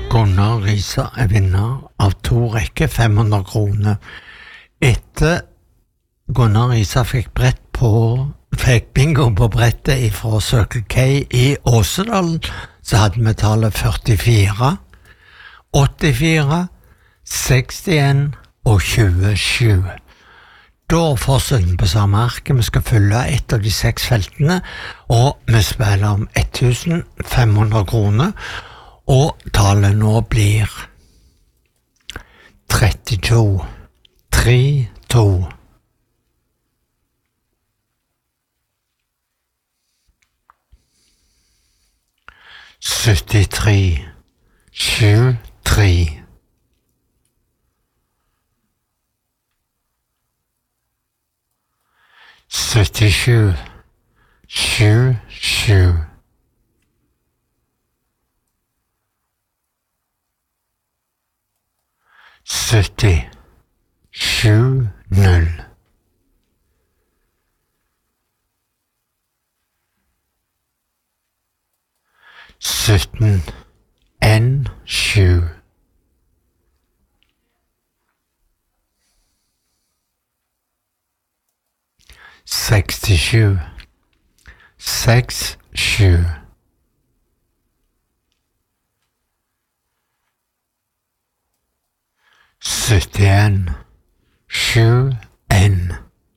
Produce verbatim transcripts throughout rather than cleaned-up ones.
Gunnar Risa er vinner av to rekker fem hundre kroner. Etter Gunnar Risa fikk brett på fikk bingo på brettet fra Circle K i Åsedalen, så hadde vi tallet førtifire, åttifire, sekstien og tjuesju. Da fortsetter vi på samme ark. Vi skal følge et av de seks feltene, og vi spiller om tusen fem hundre kroner, og tallet nå blir trettito, trettito. syttitre, tjuetre. syttisju, tjuesju. sytti, sju, null. sytten, en, sju. sekstisju, seks, sju. syttien, sju, en.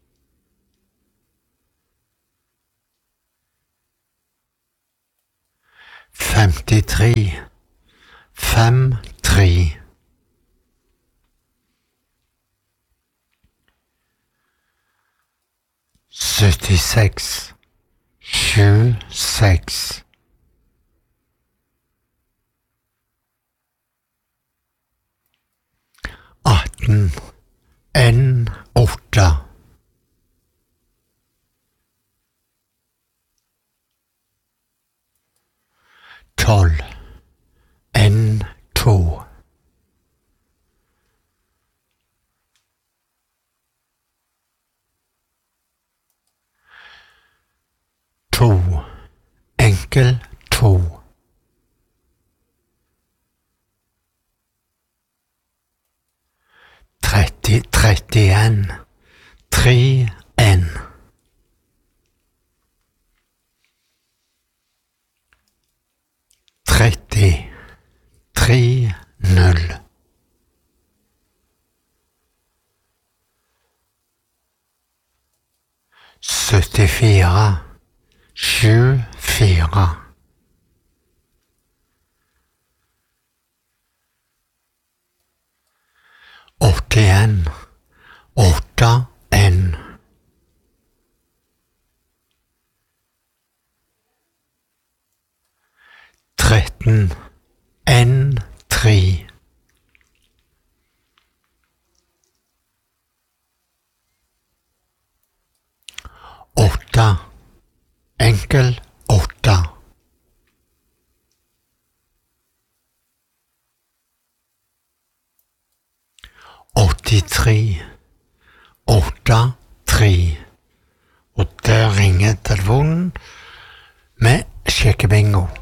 femtitre, fem, tre. syttiseks, sju, seks. atten, en, åtte. tolv, en, to. to, enkel, to. tretti, trettien, tre, en. tretti, tre, null. syttifire, sju, fire. åttien, åtte, en. tretten, en, tre. åtte, enkel, åtte. åttitre, åtte, tre. Og der ringer telefonen med sjekkebingo.